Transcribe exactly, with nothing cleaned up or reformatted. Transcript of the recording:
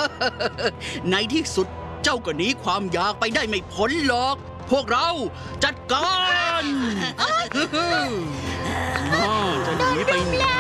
ในที่สุดเจ้าก็หนีความอยากไปได้ไม่พ้นหรอก พวกเราจัดการจะหนีไปไหน